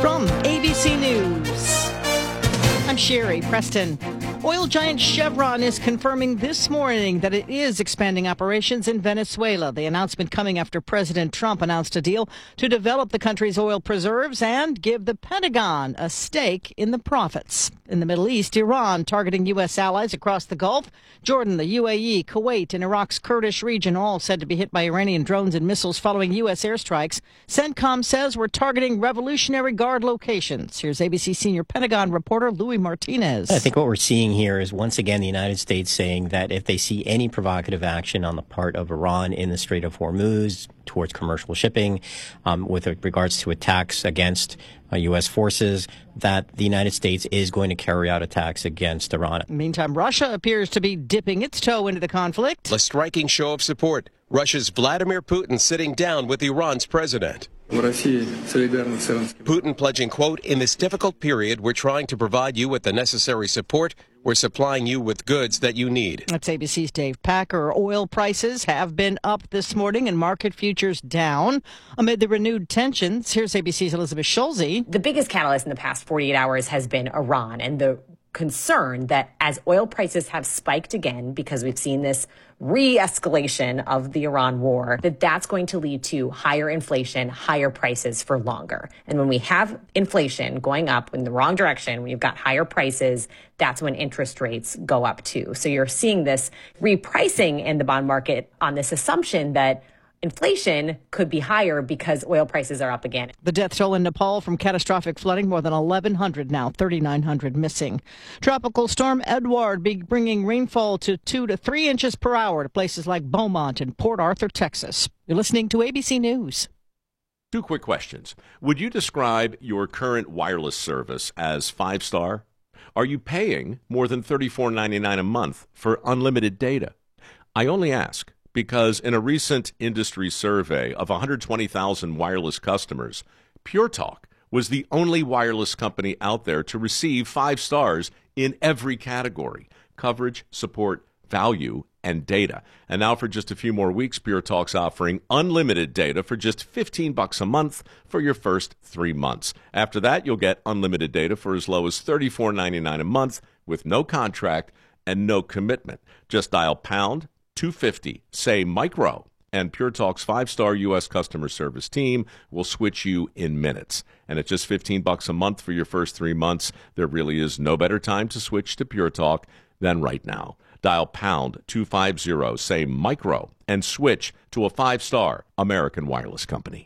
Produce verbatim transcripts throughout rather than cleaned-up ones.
From A B C News, I'm Sherry Preston. Oil giant Chevron is confirming this morning that it is expanding operations in Venezuela. The announcement coming after President Trump announced a deal to develop the country's oil preserves and give the Pentagon a stake in the profits. In the Middle East, Iran targeting U S allies across the Gulf. Jordan, the U A E, Kuwait, and Iraq's Kurdish region all said to be hit by Iranian drones and missiles following U S airstrikes. CENTCOM says we're targeting Revolutionary Guard locations. Here's A B C senior Pentagon reporter Louis Martinez. I think what we're seeing here is once again the United States saying that if they see any provocative action on the part of Iran in the Strait of Hormuz towards commercial shipping, um, with regards to attacks against uh, U S forces, that the United States is going to carry out attacks against Iran. Meantime, Russia appears to be dipping its toe into the conflict. A striking show of support. Russia's Vladimir Putin sitting down with Iran's president. Putin pledging, quote, "In this difficult period, we're trying to provide you with the necessary support. We're supplying you with goods that you need." That's A B C's Dave Packer. Oil prices have been up this morning and market futures down amid the renewed tensions. Here's A B C's Elizabeth Schulze. The biggest catalyst in the past forty-eight hours has been Iran and the concern that as oil prices have spiked again, because we've seen this re-escalation of the Iran war, that that's going to lead to higher inflation, higher prices for longer. And when we have inflation going up in the wrong direction, when you've got higher prices, that's when interest rates go up too. So you're seeing this repricing in the bond market on this assumption that inflation could be higher because oil prices are up again. The death toll in Nepal from catastrophic flooding, more than eleven hundred now, thirty-nine hundred missing. Tropical storm Edward be bringing rainfall to two to three inches per hour to places like Beaumont and Port Arthur, Texas. You're listening to A B C News. Two quick questions. Would you describe your current wireless service as five-star? Are you paying more than thirty-four ninety-nine a month for unlimited data? I only ask because in a recent industry survey of one hundred twenty thousand wireless customers, Pure Talk was the only wireless company out there to receive five stars in every category: coverage, support, value, and data. And now for just a few more weeks, Pure Talk's offering unlimited data for just fifteen bucks a month for your first three months. After that, you'll get unlimited data for as low as thirty-four ninety-nine a month with no contract and no commitment. Just dial pound two fifty, say micro, and Pure Talk's five-star U S customer service team will switch you in minutes. And at just fifteen bucks a month for your first three months, there really is no better time to switch to Pure Talk than right now. Dial pound two fifty, say micro, and switch to a five-star American wireless company.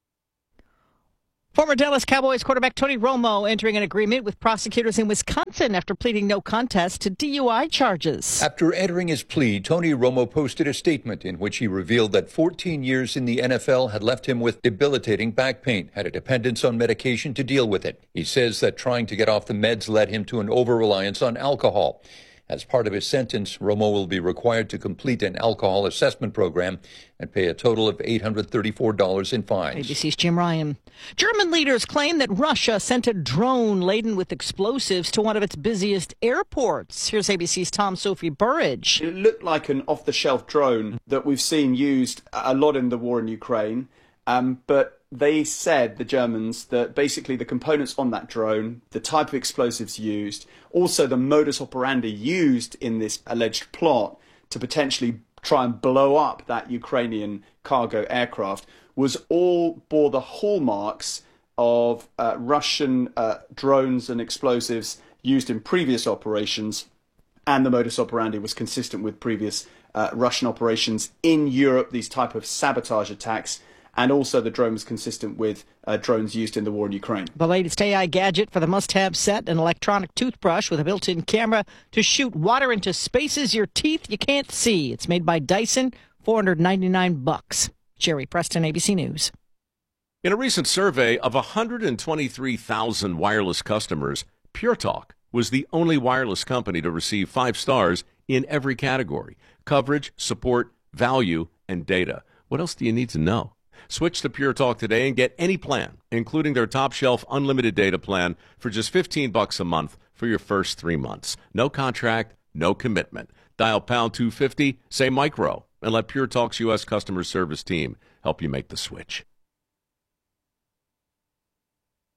Former Dallas Cowboys quarterback Tony Romo entering an agreement with prosecutors in Wisconsin after pleading no contest to D U I charges. After entering his plea, Tony Romo posted a statement in which he revealed that fourteen years in the N F L had left him with debilitating back pain, had a dependence on medication to deal with it. He says that trying to get off the meds led him to an over-reliance on alcohol. As part of his sentence, Romo will be required to complete an alcohol assessment program and pay a total of eight hundred thirty-four dollars in fines. A B C's Jim Ryan. German leaders claim that Russia sent a drone laden with explosives to one of its busiest airports. Here's A B C's Tom Sophie Burridge. It looked like an off-the-shelf drone that we've seen used a lot in the war in Ukraine, um, but they said, the Germans, that basically the components on that drone, the type of explosives used, also the modus operandi used in this alleged plot to potentially try and blow up that Ukrainian cargo aircraft, was all bore the hallmarks of uh, Russian uh, drones and explosives used in previous operations, and the modus operandi was consistent with previous uh, Russian operations in Europe, these type of sabotage attacks. And also the drone was consistent with uh, drones used in the war in Ukraine. The latest A I gadget for the must-have set, an electronic toothbrush with a built-in camera to shoot water into spaces your teeth you can't see. It's made by Dyson, four hundred ninety-nine bucks. Jerry Preston, A B C News. In a recent survey of one hundred twenty-three thousand wireless customers, Pure Talk was the only wireless company to receive five stars in every category: coverage, support, value, and data. What else do you need to know? Switch to Pure Talk today and get any plan, including their top-shelf unlimited data plan, for just fifteen bucks a month for your first three months. No contract, no commitment. Dial pound two fifty, say micro, and let Pure Talk's U S customer service team help you make the switch.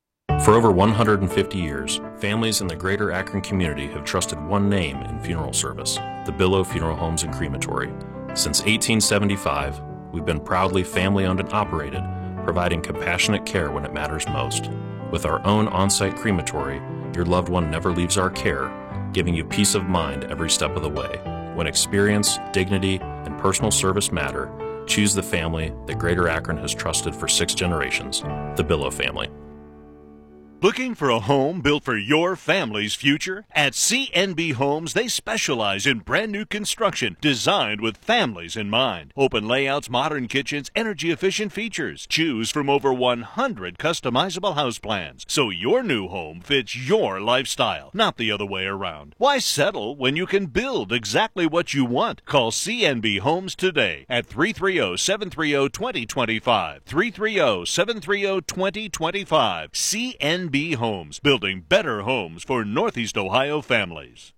For over one hundred fifty years, families in the greater Akron community have trusted one name in funeral service, the Billow Funeral Homes and Crematory. Since eighteen seventy-five, we've been proudly family-owned and operated, providing compassionate care when it matters most. With our own on-site crematory, your loved one never leaves our care, giving you peace of mind every step of the way. When experience, dignity, and personal service matter, choose the family that Greater Akron has trusted for six generations, the Billow family. Looking for a home built for your family's future? At C N B Homes, they specialize in brand new construction designed with families in mind. Open layouts, modern kitchens, energy-efficient features. Choose from over one hundred customizable house plans, so your new home fits your lifestyle, not the other way around. Why settle when you can build exactly what you want? Call C N B Homes today at three three zero, seven three zero, two zero two five. three three zero, seven three zero, two zero two five. C N B Homes, building better homes for Northeast Ohio families.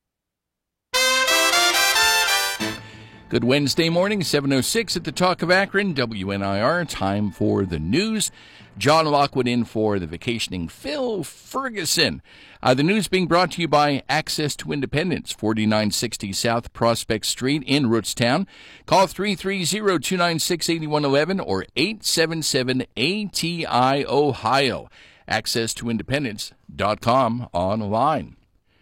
Good Wednesday morning, seven oh six at the Talk of Akron, W N I R. Time for the news. John Lockwood in for the vacationing Phil Ferguson. Uh, the news being brought to you by Access to Independence, forty-nine sixty South Prospect Street in Rootstown. Call three three zero, two nine six, eight one one one or eight seven seven A T I Ohio. access to independence dot com online.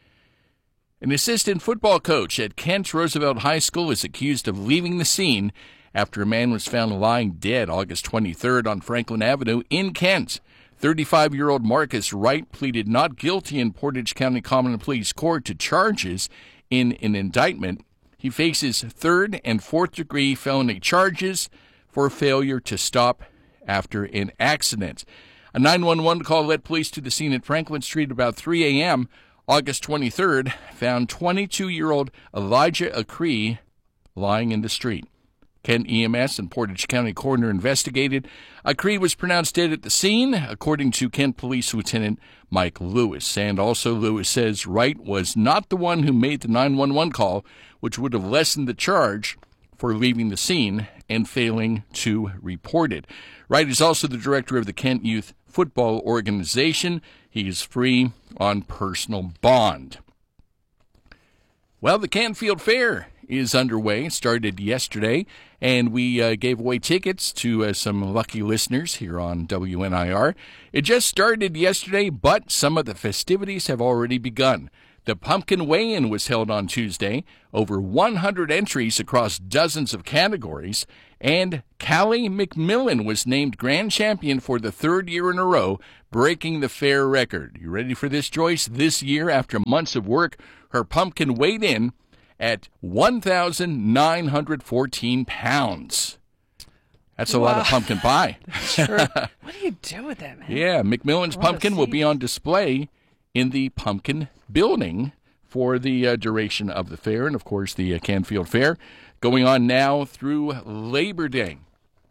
An assistant football coach at Kent Roosevelt High School is accused of leaving the scene after a man was found lying dead August twenty-third on Franklin Avenue in Kent. thirty-five-year-old Marcus Wright pleaded not guilty in Portage County Common Pleas Court to charges in an indictment. He faces third and fourth degree felony charges for failure to stop after an accident. A nine one one call led police to the scene at Franklin Street about three a.m. August twenty-third, found twenty-two-year-old Elijah Acree lying in the street. Kent E M S and Portage County coroner investigated. Acree was pronounced dead at the scene, according to Kent Police Lieutenant Mike Lewis. And also Lewis says Wright was not the one who made the nine one one call, which would have lessened the charge for leaving the scene and failing to report it. Wright is also the director of the Kent Youth Football Organization. He is free on personal bond. Well, the Canfield Fair is underway. It started yesterday, and we uh, gave away tickets to uh, some lucky listeners here on W N I R. It just started yesterday, but some of the festivities have already begun. The Pumpkin Weigh-In was held on Tuesday, over one hundred entries across dozens of categories, and Callie McMillan was named grand champion for the third year in a row, breaking the fair record. You ready for this, Joyce? This year, after months of work, her pumpkin weighed in at one thousand nine hundred fourteen pounds. That's a wow. lot of pumpkin pie. Sure. What do you do with that, man? Yeah, McMillan's pumpkin will be on display in the Pumpkin Building for the uh, duration of the fair, and of course the uh, Canfield Fair going on now through Labor Day.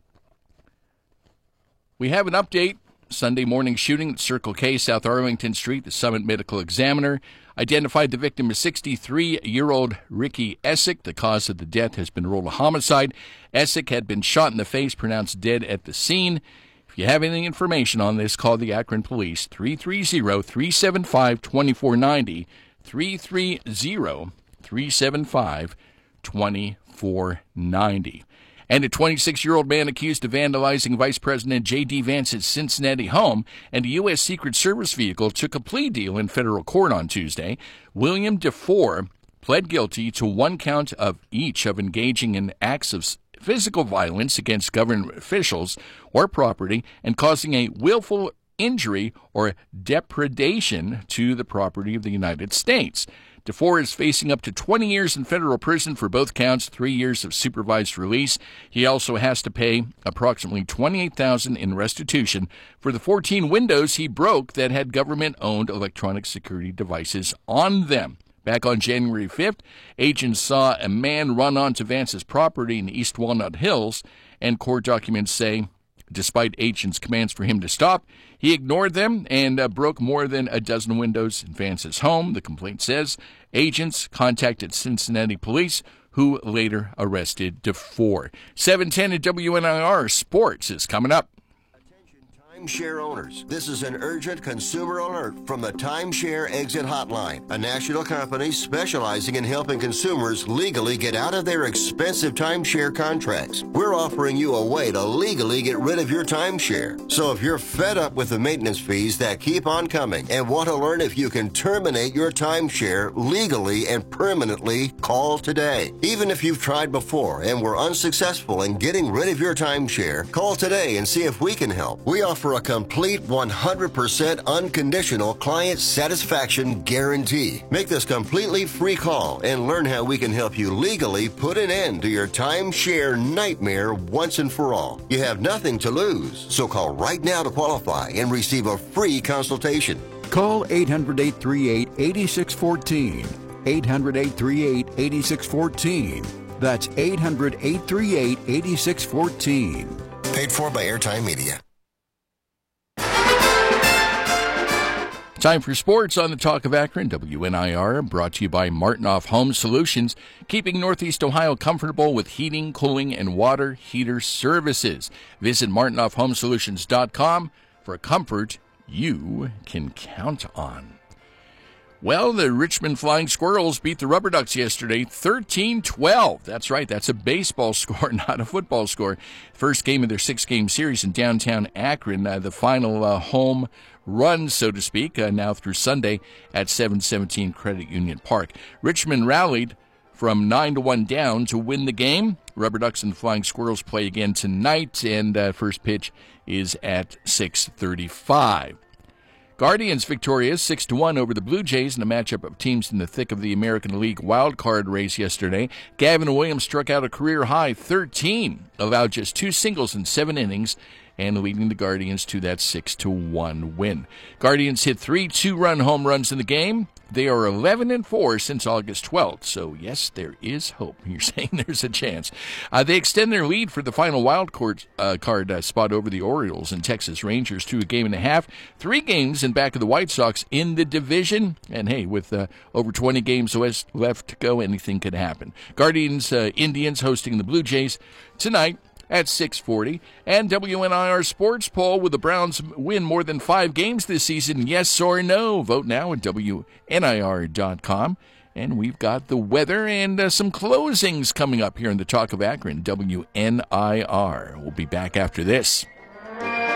We have an update. Sunday morning shooting at Circle K, South Arlington Street. The Summit Medical Examiner identified the victim as sixty-three-year-old Ricky Essick. The cause of the death has been ruled a homicide. Essick had been shot in the face, pronounced dead at the scene. If you have any information on this, call the Akron Police, three three zero, three seven five, two four nine zero, three three zero, three seven five, two four nine zero. And a twenty-six-year-old man accused of vandalizing Vice President J D. Vance's Cincinnati home and a U S. Secret Service vehicle took a plea deal in federal court on Tuesday. William DeFore pled guilty to one count of each of engaging in acts of physical violence against government officials or property and causing a willful injury or depredation to the property of the United States. DeFore is facing up to twenty years in federal prison for both counts, three years of supervised release. He also has to pay approximately twenty-eight thousand dollars in restitution for the fourteen windows he broke that had government-owned electronic security devices on them. Back on January fifth, agents saw a man run onto Vance's property in East Walnut Hills, and court documents say, despite agents' commands for him to stop, he ignored them and uh, broke more than a dozen windows in Vance's home. The complaint says agents contacted Cincinnati police, who later arrested DeFore. seven ten at W N I R Sports is coming up. Timeshare owners, this is an urgent consumer alert from the Timeshare Exit Hotline, a national company specializing in helping consumers legally get out of their expensive timeshare contracts. We're offering you a way to legally get rid of your timeshare. So if you're fed up with the maintenance fees that keep on coming and want to learn if you can terminate your timeshare legally and permanently, call today. Even if you've tried before and were unsuccessful in getting rid of your timeshare, call today and see if we can help. We offer a complete one hundred percent unconditional client satisfaction guarantee. Make this completely free call and learn how we can help you legally put an end to your timeshare nightmare once and for all. You have nothing to lose, so call right now to qualify and receive a free consultation. Call eight hundred, eight three eight, eight six one four. eight hundred, eight three eight, eight six one four. That's eight hundred, eight three eight, eight six one four. Paid for by Airtime Media. Time for sports on the Talk of Akron, W N I R, brought to you by Martinoff Home Solutions, keeping Northeast Ohio comfortable with heating, cooling, and water heater services. Visit martinoff home solutions dot com for comfort you can count on. Well, the Richmond Flying Squirrels beat the Rubber Ducks yesterday, thirteen twelve. That's right, that's a baseball score, not a football score. First game of their six-game series in downtown Akron, uh, the final uh, home run, so to speak, uh, now through Sunday at seven seventeen Credit Union Park. Richmond rallied from nine to one down to win the game. Rubber Ducks and Flying Squirrels play again tonight, and uh, first pitch is at six thirty-five. Guardians victorious six to one over the Blue Jays in a matchup of teams in the thick of the American League wildcard race yesterday. Gavin Williams struck out a career-high thirteen, allowed just two singles in seven innings, and leading the Guardians to that six to one win. Guardians hit three two-run home runs in the game. They are eleven and four since August twelfth, so yes, there is hope. You're saying there's a chance. Uh, they extend their lead for the final wild card, uh, card uh, spot over the Orioles and Texas Rangers to a game and a half. Three games in back of the White Sox in the division. And hey, with uh, over twenty games left to go, anything could happen. Guardians, uh, Indians hosting the Blue Jays tonight at six forty. And W N I R Sports Poll, will the Browns win more than five games this season? Yes or no? Vote now at W N I R dot com. And we've got the weather and uh, some closings coming up here in the Talk of Akron, W N I R. We'll be back after this.